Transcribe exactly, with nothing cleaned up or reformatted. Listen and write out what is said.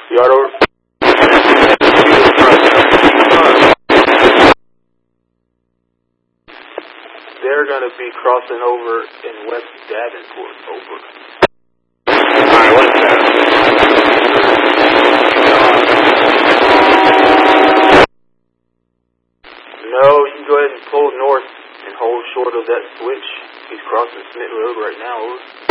Yard over. They're going to be crossing over in West Davenport. Over. Alright, what's that? No, you can go ahead and pull north and hold short of that switch. He's crossing Smith Road right now. Over.